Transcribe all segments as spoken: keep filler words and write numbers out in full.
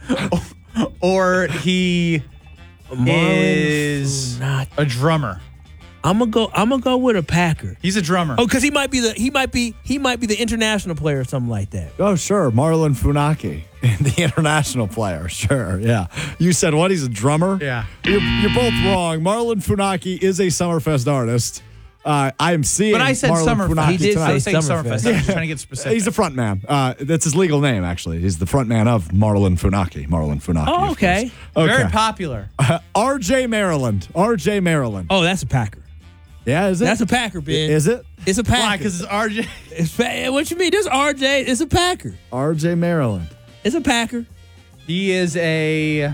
or he Marlon is Funaki. a drummer. I'm gonna go. I'm gonna go with a Packer. He's a drummer. Oh, because he might be the he might be he might be the international player or something like that. Oh, sure. Marlon Funaki, the international player. Sure. Yeah. You said what? He's a drummer? Yeah. You're, you're both wrong. Marlon Funaki is a Summerfest artist. Uh, I am seeing But I said Marlon Summerfest. Funaki He did tonight. I was saying Summerfest. Summerfest. I was trying to get specific. He's the front man. Uh, that's his legal name, actually. He's the front man of Marlon Funaki. Marlon Funaki. Oh, of okay. course. Very Okay. popular. R J Maryland. R J Maryland. Oh, that's a Packer. Yeah, is it? That's a Packer, Ben. Is it? It's a Packer. Why? Because it's R J. It's pa- what you mean? There's R J. It's a Packer. R J Maryland. It's a Packer. He is a.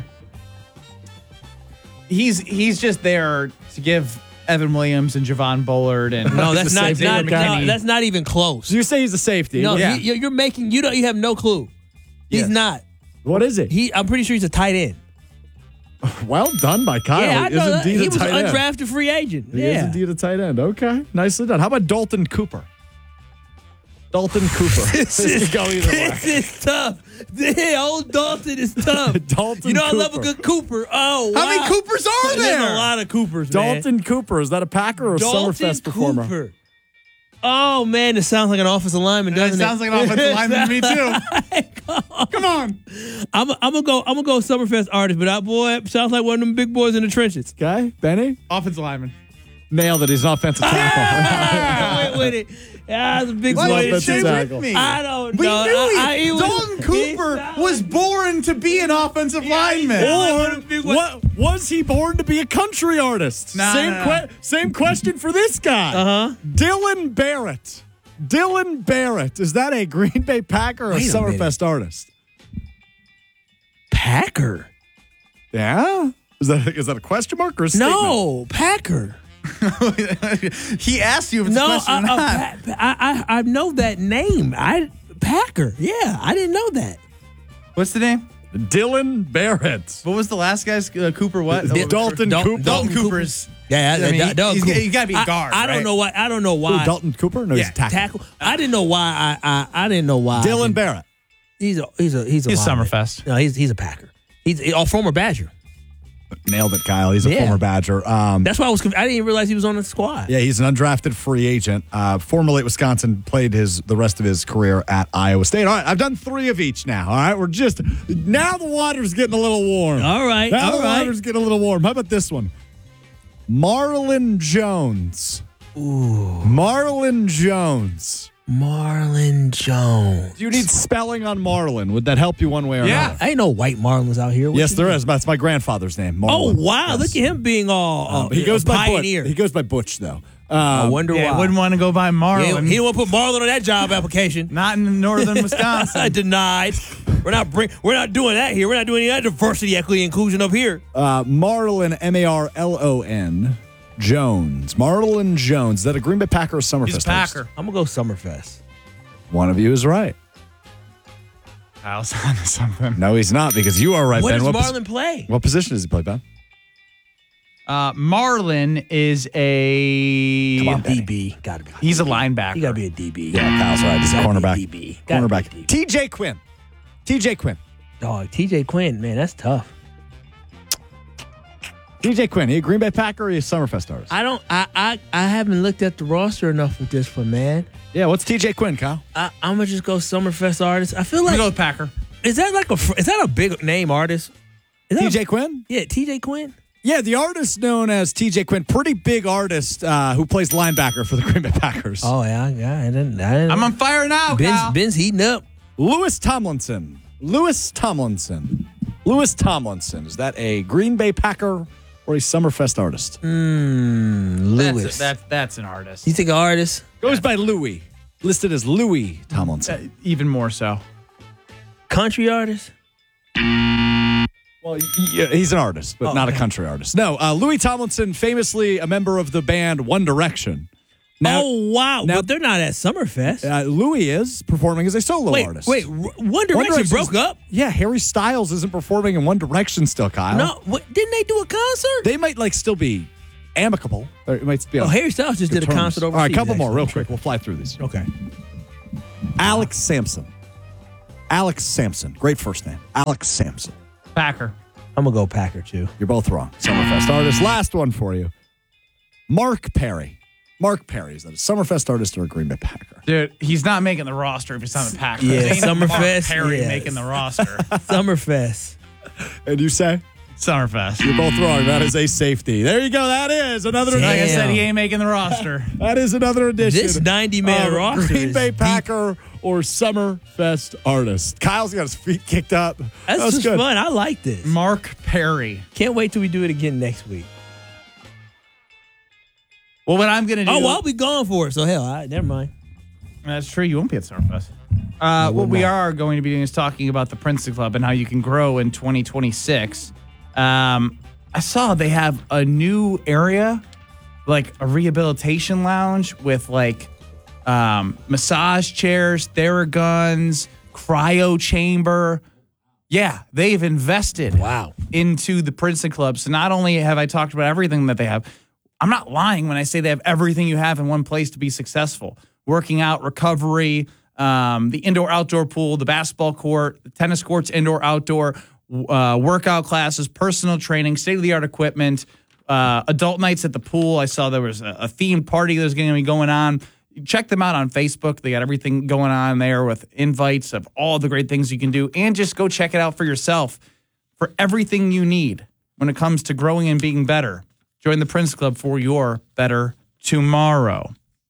He's he's just there to give Evan Williams and Javon Bullard and No, that's He's a not. safety not guy. no, that's not even close. So you say he's a safety. No, Yeah. you, you're making. You don't. You have no clue. He's Yes. not. What is it? He. I'm pretty sure he's a tight end. Well done by Kyle. yeah, I He know. is That. indeed He a was an tight end. undrafted free agent. He yeah. is indeed a tight end. Okay. Nicely done. How about Dalton Cooper? Dalton Cooper. This This is, could go either way. this is tough. Yeah, old Dalton is tough. Dalton You know I love a Cooper. good Cooper. Oh, How wow. many Coopers are There's there? a lot of Coopers, man. Dalton Cooper. Is that a Packer or a Dalton Summerfest performer? Cooper. Oh, man, it sounds like an offensive lineman, That doesn't sounds it? like an offensive lineman to me too. Come on. I'm, I'm gonna go. I'm gonna go Summerfest artist, but that boy sounds like one of them big boys in the trenches. Okay. Benny? Offensive lineman. Nailed it. He's an offensive tackle. I went with it. Yeah, that's a big Why boy. did you in say the with tackle. me? I don't We know. knew I, he, I, he was- Dalton he Cooper sounded- was born to be an offensive Yeah, he lineman. sounded like Or one of the big boys. what, was he born to be a country artist? Nah, same, nah, nah. que- same question for this guy. Uh-huh. Dylan Barrett. Dylan Barrett. Is that a Green Bay Packer or a Wait a Summerfest artist? Packer. Yeah? Is that, is that a question mark or a statement? No, Packer. He asked you if it's No, a question I, or not. I, I, I I know that name. I Packer. Yeah, I didn't know that. What's the name? Dylan Barrett. What was the last guy's uh, Cooper? What? D- Dalton Dal- Cooper. Dalton Cooper. Cooper's. Yeah, I mean, that- that- he's- Cooper. you gotta be a I- guard, I, don't right? know why. I don't know why. Who, Dalton Cooper? No, he's Yeah, a tackle. I didn't know why. I I, I didn't know why. I Dylan didn't- Barrett. He's a he's a he's a He's lineman. Summerfest. No, he's he's a Packer. He's a former Badger. Nailed it, Kyle. He's a Yeah. former Badger. Um, That's why I was. conf- I didn't even realize he was on the squad. yeah, he's an undrafted free agent. Uh, formerly at Wisconsin, played his the rest of his career at Iowa State. All right, I've done three of each now. All right, we're just now the water's getting a little warm. All right, now all the right. water's getting a little warm. How about this one? Marlon Jones. Ooh, Marlon Jones. Marlon Jones. Do you need spelling on Marlon? Would that help you one way or Yeah. another? I ain't no white Marlins out here. What Yes, you there mean? is. That's my grandfather's name. Oh Marlon. wow! Yes. Look at him being all uh, Um, he goes a by pioneer. Butch. He goes by Butch though. I Um, wonder Yeah, why. wouldn't want to go by He, Marlon. he didn't want to put Marlon on that job application. Not in northern Wisconsin. Denied. We're not bring, We're not doing that here. We're not doing any of that diversity, equity, inclusion up here. uh, Marlon, M A R L O N, Jones. Marlon Jones. Is that a Green Bay Packer or Summerfest? He's a Packer. I'm gonna go Summerfest. One of you is right. Kyle's on to something. No, he's not because you are right, What Ben. does What, pos- Marlon play? what position does he play, Ben? Uh, Marlon is a. Come on, D B. Gotta be. He's a linebacker. You gotta be a D B. Yeah, Kyle's right. He's a Gotta be cornerback. D B. Gotta be a D B. Cornerback. T J Quinn. T J Quinn. Dog, T J Quinn, man, that's tough. T J Quinn. He a Green Bay Packer or he a Summerfest artist? I don't. I I, I haven't looked at the roster enough with this one, man. yeah, what's T J Quinn, Kyle? I, I'm gonna just go Summerfest artist. I feel I'm like gonna go with Packer. is that like a fr- is that a big name artist? Is that T a- J Quinn? yeah, T J Quinn. Yeah, the artist known as T J Quinn. Pretty big artist uh, who plays linebacker for the Green Bay Packers. Oh yeah, yeah. I didn't. I didn't I'm on fire now, Ben's, Kyle. Ben's heating up. Lewis Tomlinson. Lewis Tomlinson. Lewis Tomlinson. Is that a Green Bay Packer or a Summerfest artist? Mm, That's, Lewis. a, that, that's an artist. you think an artist? Goes by Louis. Listed as Louis Uh, Tomlinson. even more so. Country artist? Well, yeah, he's an artist, but Oh, not a okay. country artist. No, uh, Louis Tomlinson, famously a member of the band One Direction. Now, oh wow! now- but they're not at Summerfest. uh, Louis is performing as a solo wait, artist. wait. R- One Direction Direction's- broke up? Yeah, Harry Styles isn't performing in One Direction still, Kyle. No, what, didn't they do a concert? They might like still be amicable. Or it might be oh, on Harry Styles just good did a terms. concert overseas. All right, a couple more actually. real quick. We'll fly through these. Okay. Alex Sampson. Alex Sampson. Great first name. Alex Sampson. Packer. I'm going to go Packer, too. You're both wrong. Summerfest artist. Last one for you. Mark Perry. Mark Perry. Is that a Summerfest artist or a Green Bay Packer? Dude, he's not making the roster if he's not a Packer. Yeah, Ain't Summerfest, Mark Perry yes. making the roster. Summerfest. And you say? Summerfest. You're both wrong. That is a safety. There you go. That is another Damn. Like I edition. said, he ain't making the roster. That is another edition. This ninety-man of roster Green is Bay deep. Packer or Summerfest artist. Kyle's got his feet kicked up. That's that was just good. fun. I like this. Mark Perry. Can't wait till we do it again next week. Well, what I'm going to do. Oh, well, I'll be gone for it. So, hell, I, never mind. That's true. You won't be at Summerfest. Uh, what we are going to be doing is talking about the Princeton Club and how you can grow in twenty twenty-six. Um, I saw they have a new area, like a rehabilitation lounge with like um, massage chairs, Theraguns, cryo chamber. Yeah, they've invested Wow. into the Princeton Club. So not only have I talked about everything that they have, I'm not lying when I say they have everything you have in one place to be successful. Working out, recovery, um, the indoor-outdoor pool, the basketball court, the tennis courts, indoor-outdoor, uh, workout classes, personal training, state-of-the-art equipment, uh, adult nights at the pool. I saw there was a, a themed party that was going to be going on. Check them out on Facebook. They got everything going on there with invites of all the great things you can do. And just go check it out for yourself for everything you need when it comes to growing and being better. Join the Prince Club for your better tomorrow.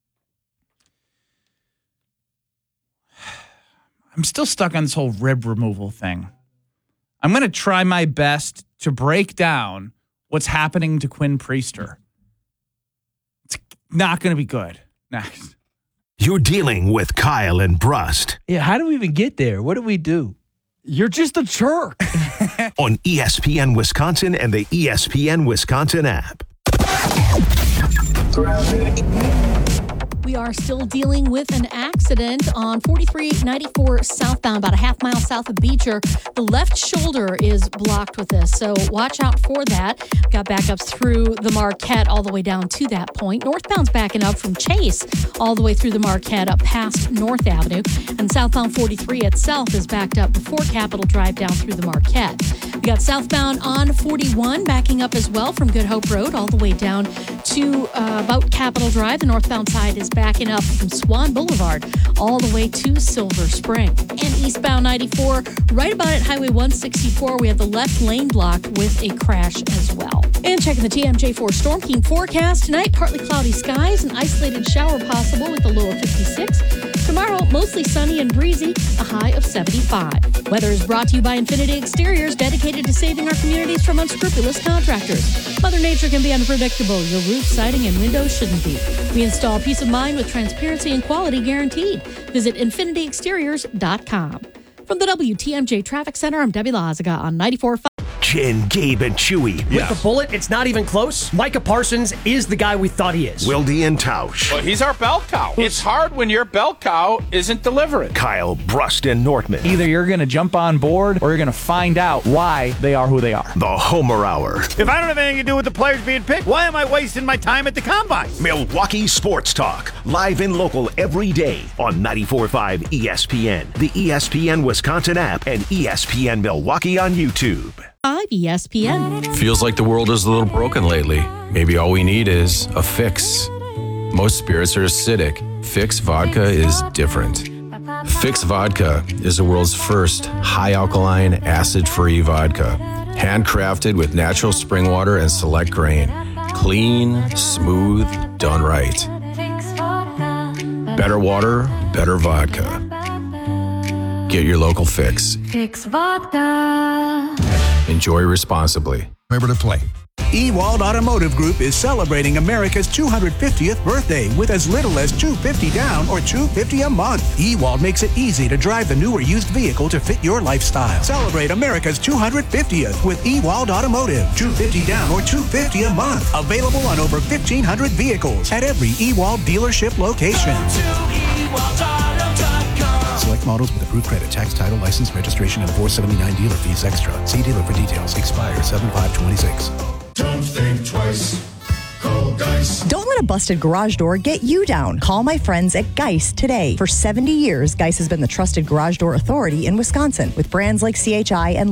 I'm still stuck on this whole rib removal thing. I'm going to try my best to break down what's happening to Quinn Priester. It's not going to be good. Next. You're dealing with Kyle and Brust Yeah, how do we even get there? What do we do? You're just a jerk. on E S P N Wisconsin and the E S P N Wisconsin app. We are still dealing with an accident on forty-three ninety-four southbound, about a half mile south of Beecher. The left shoulder is blocked with this, so watch out for that. Got backups through the Marquette all the way down to that point. Northbound's backing up from Chase all the way through the Marquette up past North Avenue. And southbound forty-three itself is backed up before Capitol Drive down through the Marquette. We got southbound on forty-one backing up as well from Good Hope Road all the way down to uh, about Capitol Drive. The northbound side is backing up from Swan Boulevard all the way to Silver Spring. And eastbound ninety-four, right about at Highway one sixty-four, we have the left lane blocked with a crash as well. And checking the T M J four Storm King forecast tonight, partly cloudy skies, an isolated shower possible with a low of fifty-six. Tomorrow, mostly sunny and breezy, a high of seventy-five. Weather is brought to you by Infinity Exteriors, dedicated to saving our communities from unscrupulous contractors. Mother Nature can be unpredictable. Your roof, siding, and windows shouldn't be. We install peace of mind with transparency and quality guaranteed. Visit infinity exteriors dot com. From the W T M J Traffic Center, I'm Debbie Lazaga on ninety-four point five. Jen, Gabe, and Chewy. With the bullet, it's not even close. Micah Parsons is the guy we thought he is. Wildy and Tausch. Well, he's our bell cow. It's hard when your bell cow isn't delivering. Kyle, Brust, and Nortman. Either you're going to jump on board or you're going to find out why they are who they are. The Homer Hour. If I don't have anything to do with the players being picked, why am I wasting my time at the combine? Milwaukee Sports Talk. Live and local every day on ninety-four point five E S P N, the E S P N Wisconsin app, and E S P N Milwaukee on YouTube. five E S P N. Feels like the world is a little broken lately. Maybe all we need is a fix. Most spirits are acidic. Fix Vodka is different. Fix Vodka is the world's first high alkaline, acid-free vodka. Handcrafted with natural spring water and select grain. Clean, smooth, done right. Better water, better vodka. Get your local fix. Fix Vodka. Enjoy responsibly. Remember to play. Ewald Automotive Group is celebrating America's two hundred fiftieth birthday with as little as two hundred fifty dollars down or two hundred fifty dollars a month. Ewald makes it easy to drive the new or used vehicle to fit your lifestyle. Celebrate America's two hundred fiftieth with Ewald Automotive. two hundred fifty dollars down or two hundred fifty dollars a month. Available on over fifteen hundred vehicles at every Ewald dealership location. Select models with approved credit, tax, title, license, registration, and four seventy-nine dealer fees extra. See dealer for details. Expire seven five twenty-six. Don't think twice. Call Geis. Don't let a busted garage door get you down. Call my friends at Geis today. For seventy years, Geis has been the trusted garage door authority in Wisconsin with brands like C H I and